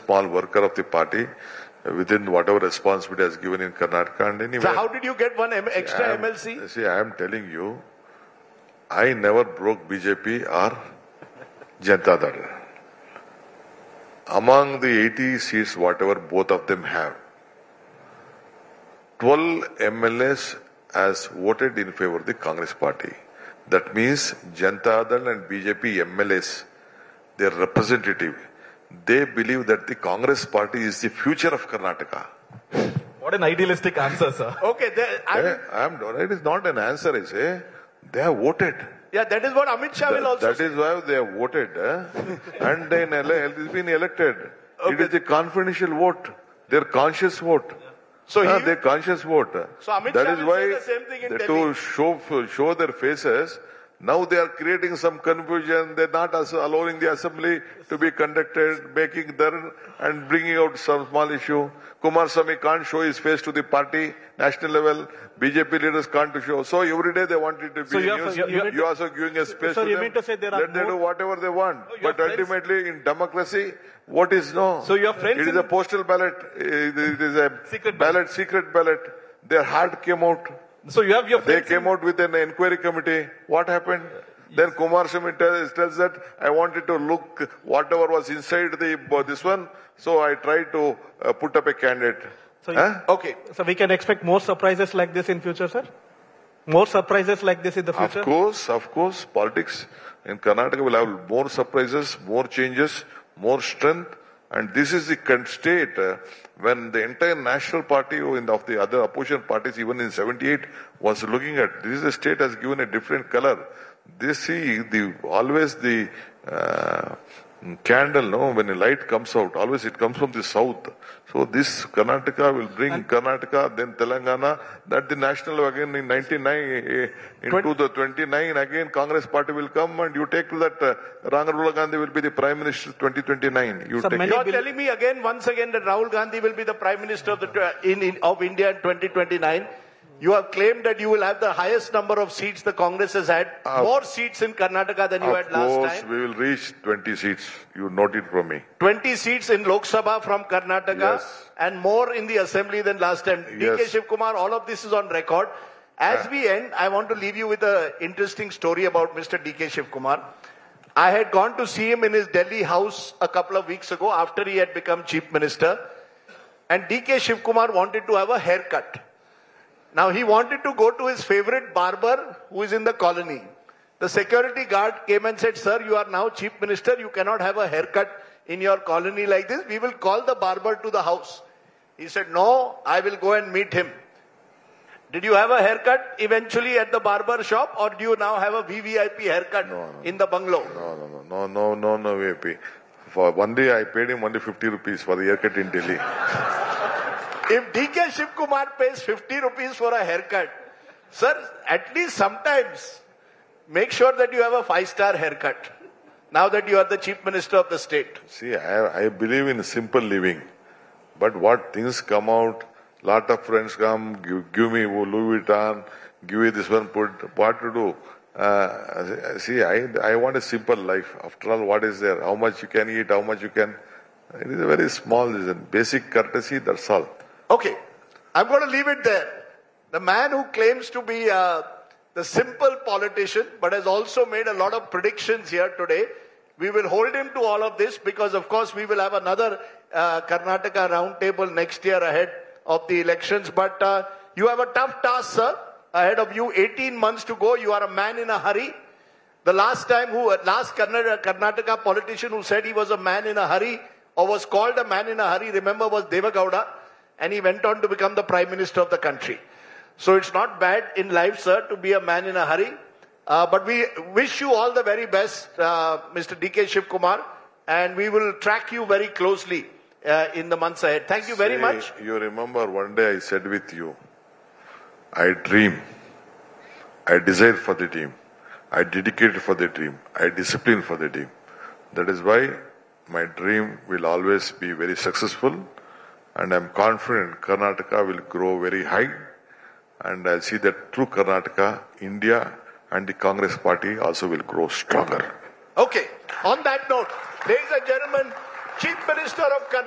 small worker of the party within whatever responsibility has given in Karnataka. And anyway, so how did you get one extra MLC? See, I am telling you, I never broke BJP or Janata Dal. Among the 80 seats, whatever both of them have, 12 MLAs has voted in favor of the Congress party. That means Janata Dal and BJP MLAs, their representative, they believe that the Congress party is the future of Karnataka. What an idealistic answer, sir. Okay, It is not an answer, I say. They have voted. Yeah, that is what Amit Shah will also That say. is why they have voted. And then it has been elected. Okay. It is a confidential vote. Their conscious vote. So their conscious vote. So Amit that Shah is will why say the same thing in to Delhi. show their faces. Now they are creating some confusion. They are not allowing the assembly to be conducted, making there and bringing out some small issue. Kumaraswamy can't show his face to the party, national level. BJP leaders can't show. So every day they want it to be news. You are also giving a space to them. Mean to say there are Let them do whatever they want. But ultimately in democracy, what is no? So your friends it is a postal ballot. It is a secret ballot. Their heart came out. So you have your They came out with an inquiry committee. What happened? Then Kumaraswamy tells that I wanted to look whatever was inside this one, so I tried to put up a candidate. So okay, so we can expect more surprises like this in future, sir? More surprises like this in the future? Of course. Politics in Karnataka will have more surprises, more changes, more strength. And this is the state when the entire national party of the other opposition parties, even in 78, was looking at. This is the state has given a different color. They see always the candle, no, when a light comes out, always it comes from the south. So this Karnataka will bring Karnataka, then Telangana, that the national again in 99, into the 29, again Congress party will come and you take to that Rahul Gandhi will be the Prime Minister 2029. You are telling me once again that Rahul Gandhi will be the Prime Minister of India in 2029. You have claimed that you will have the highest number of seats the Congress has had, more seats in Karnataka than you had last time. Of course, we will reach 20 seats. You note it from me. 20 seats in Lok Sabha from Karnataka, yes, and more in the Assembly than last time. Yes. DK Shiv Kumar, all of this is on record. As we end, I want to leave you with an interesting story about Mr. DK Shiv Kumar. I had gone to see him in his Delhi house a couple of weeks ago after he had become Chief Minister. And DK Shiv Kumar wanted to have a haircut. Now he wanted to go to his favorite barber who is in the colony. The security guard came and said, "Sir, you are now Chief Minister. You cannot have a haircut in your colony like this. We will call the barber to the house." He said, "No, I will go and meet him." Did you have a haircut eventually at the barber shop, or do you now have a VVIP haircut in the bungalow? No, VIP. For one day I paid him only 50 rupees for the haircut in Delhi. If DK Shiv Kumar pays 50 rupees for a haircut, sir, at least sometimes make sure that you have a 5-star haircut. Now that you are the Chief Minister of the state. See, I believe in simple living. But what things come out, lot of friends come, give me Louis Vuitton, give me this one, what to do? See, I want a simple life. After all, what is there? How much you can eat, how much you can... It is a very small, basic courtesy, that's all. Okay, I'm going to leave it there. The man who claims to be the simple politician, but has also made a lot of predictions here today. We will hold him to all of this because, of course, we will have another Karnataka roundtable next year ahead of the elections. But you have a tough task, sir, ahead of you. 18 months to go. You are a man in a hurry. The last Karnataka politician who said he was a man in a hurry or was called a man in a hurry, remember, was Deve Gowda. And he went on to become the Prime Minister of the country. So it's not bad in life, sir, to be a man in a hurry. But we wish you all the very best, Mr. DK Shiv Kumar. And we will track you very closely in the months ahead. Thank you very much. You remember one day I said with you, I dream, I desire for the dream, I dedicate for the dream, I discipline for the dream. That is why my dream will always be very successful. And I'm confident Karnataka will grow very high. And I see that through Karnataka, India and the Congress party also will grow stronger. Okay. On that note, ladies and gentlemen, Chief Minister of Karnataka.